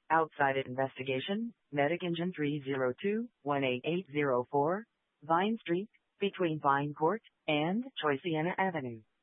Outside investigation, Medic Engine 302-18804, Vine Street, between Vine Court and Choiceana Avenue.